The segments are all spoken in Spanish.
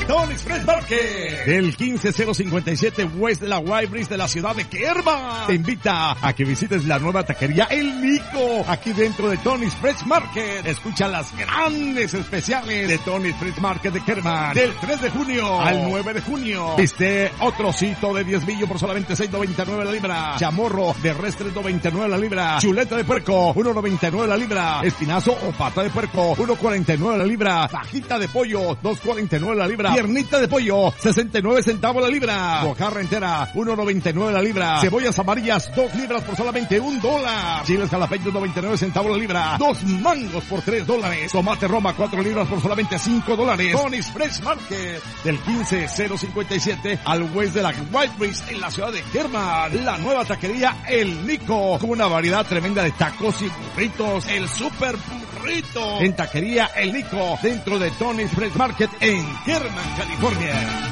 Tony's Fresh Market. Del 15057 West de la White Bridge de la ciudad de Kerman. Te invita a que visites la nueva taquería El Nico, aquí dentro de Tony's Fresh Market. Escucha las grandes especiales de Tony's Fresh Market de Kerman. Del 3 de junio al 9 de junio. Viste otro cito de 10 billo por solamente $6.99 la libra. Chamorro de res $3.99 la libra. Chuleta de puerco $1.99 la libra. Espinazo o pata de puerco $1.49 la libra. Fajita de pollo $2.49 la libra. Piernita de pollo 69 centavos la libra. Mojarra entera $1.99 la libra. Cebollas amarillas 2 libras por solamente $1. Chiles jalapeños 99 centavos la libra. 2 mangos por $3. Tomate Roma 4 libras por solamente $5. Tony's Fresh Market del 15057 al west de la White Bridge en la ciudad de Kerman. La nueva taquería El Nico con una variedad tremenda de tacos y burritos. El super burrito en taquería El Nico dentro de Tony's Fresh Market en Kerman, California.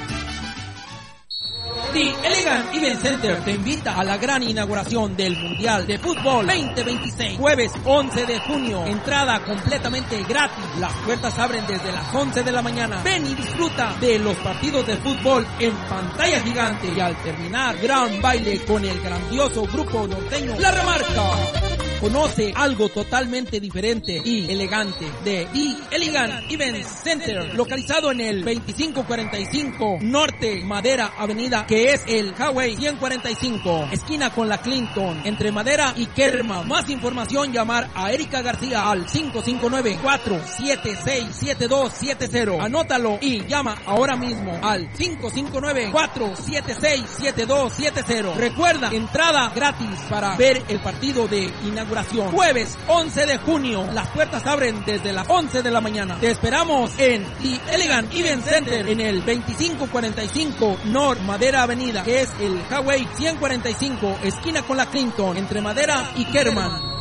The Elegant Event Center te invita a la gran inauguración del Mundial de Fútbol 2026, jueves 11 de junio, entrada completamente gratis, las puertas abren desde las 11 de la mañana, ven y disfruta de los partidos de fútbol en pantalla gigante y al terminar, gran baile con el grandioso grupo norteño La Remarca. Conoce algo totalmente diferente y elegante de The Elegant Event Center, localizado en el 2545 Norte Madera Avenida, que es el Highway 145, esquina con la Clinton, entre Madera y Kerman. Más información, llamar a Erika García al 559-476-7270. Anótalo y llama ahora mismo al 559-476-7270. Recuerda, entrada gratis para ver el partido de inauguración. Jueves 11 de junio, las puertas abren desde las 11 de la mañana. Te esperamos en The Elegant Event Center en el 2545 North Madera Avenida, que es el Highway 145, esquina con la Clinton, entre Madera y Kerman.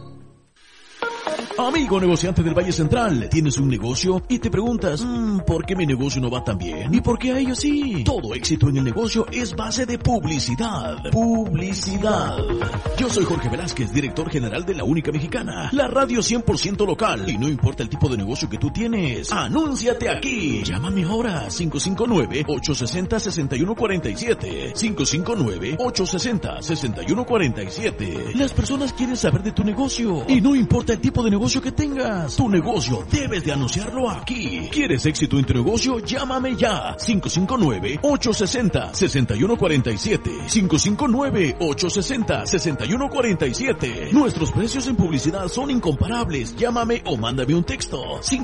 Amigo negociante del Valle Central, tienes un negocio y te preguntas, ¿por qué mi negocio no va tan bien? ¿Y por qué a ellos sí? Todo éxito en el negocio es base de publicidad. Publicidad. Yo soy Jorge Velázquez, director general de La Única Mexicana, la radio 100% local. Y no importa el tipo de negocio que tú tienes, anúnciate aquí. Llámame ahora, 559-860-6147. 559-860-6147. Las personas quieren saber de tu negocio y no importa el tipo de negocio que tengas, tu negocio debes de anunciarlo aquí. ¿Quieres éxito en tu negocio? Llámame ya. 559-860-6147. 559-860-6147. Nuestros precios en publicidad son incomparables. Llámame o mándame un texto.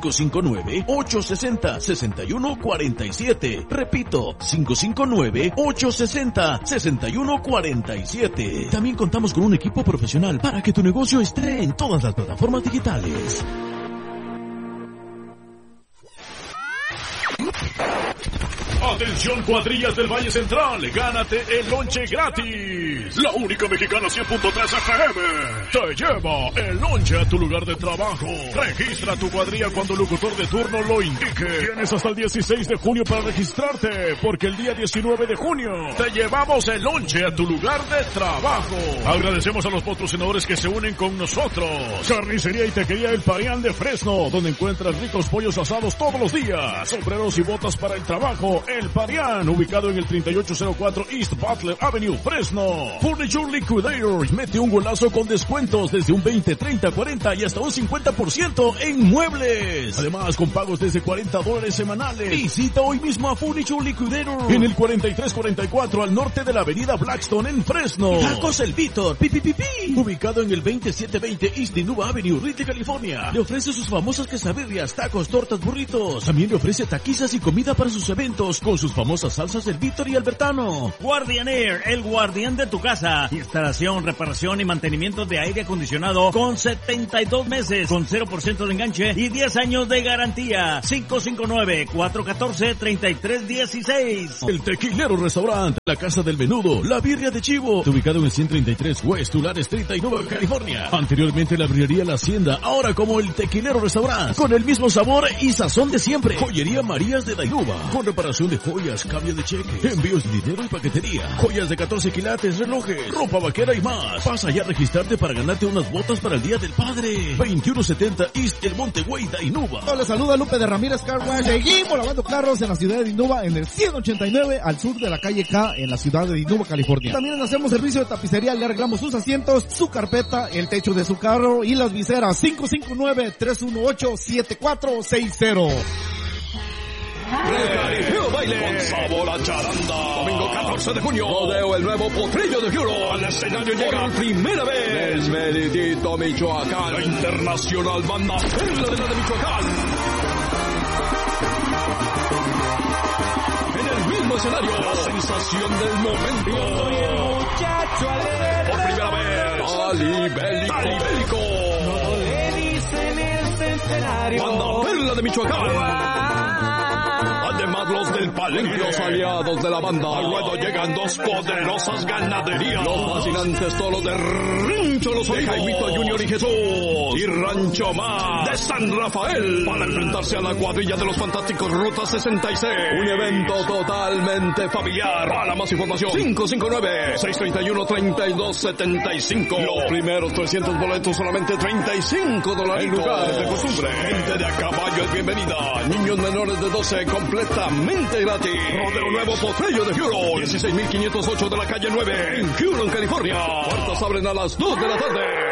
559-860-6147. Repito, 559-860-6147. También contamos con un equipo profesional para que tu negocio esté en todas las plataformas digitales. Atención, cuadrillas del Valle Central, gánate el lonche gratis. La Única Mexicana 100.3 FM te lleva el lonche a tu lugar de trabajo. Registra tu cuadrilla cuando el locutor de turno lo indique. Tienes hasta el 16 de junio para registrarte, porque el día 19 de junio te llevamos el lonche a tu lugar de trabajo. Agradecemos a los patrocinadores que se unen con nosotros. Carnicería y Taquería El Parián de Fresno, donde encuentras ricos pollos asados todos los días. Sombreros y botas para el trabajo. El Parián, ubicado en el 3804 East Butler Avenue, Fresno. Furniture Liquidators, mete un golazo con descuentos desde un 20, 30, 40 y hasta un 50% en muebles. Además, con pagos desde $40 semanales. Visita hoy mismo a Furniture Liquidators en el 4344 al norte de la avenida Blackstone en Fresno. Tacos El Víctor, ubicado en el 2720 East Dinuba Avenue, Rite, California. Le ofrece sus famosas quesadillas, tacos, tortas, burritos. También le ofrece taquizas y comida para sus eventos con sus famosas salsas del Víctor y Albertano. Guardian Air, el guardián de tu casa. Instalación, reparación y mantenimiento de aire acondicionado con 72 meses, con 0% de enganche y 10 años de garantía. 559-414-3316. El Tequilero Restaurant, la Casa del Menudo, la Birria de Chivo, ubicado en el 133 West Tulare Street y Nueva California. Anteriormente la Birrería La Hacienda, ahora como el Tequilero Restaurant, con el mismo sabor y sazón de siempre. Joyería Marías de Dainuba, con reparación de joyas, cambio de cheques, envíos de dinero y paquetería, joyas de 14 quilates, relojes, ropa vaquera y más. Pasa ya a registrarte para ganarte unas botas para el Día del Padre. 2170 East El Monte Güey, Dinuba. Les saluda Lupe de Ramírez Car Wash. Seguimos lavando carros en la ciudad de Dinuba, en el 189 al sur de la calle K, en la ciudad de Dinuba, California. También hacemos servicio de tapicería, le arreglamos sus asientos, su carpeta, el techo de su carro y las viseras. 559-318-7460. Recaripeo Baile con sabor a charanda. Domingo 14 de junio. Rodeo El Nuevo Potrillo de Fiuro. Al escenario llega por primera vez Desmeridito, Michoacán. La internacional banda Perla de la de Michoacán. En el mismo escenario, la sensación del momento. Por primera vez, Talibélico. Banda Perla de Michoacán. Además, los del Palenque, los aliados de la banda. Al ruedo llegan dos poderosas ganaderías. Los fascinantes toros de Rancho Los Olivos, de Jaimito Junior y Jesús. Y Rancho Más de San Rafael. Para enfrentarse a la cuadrilla de los fantásticos Ruta 66. Un evento totalmente familiar. Para más información, 559-631-3275. Los primeros 300 boletos, solamente $35. En lugar de costumbre. Gente de a caballo es bienvenida. Niños menores de 12, completamente gratis. Rodeo Nuevo Potrillo de Huron. 16.508 de la calle 9 en Huron, California. Puertas abren a las 2 de la tarde.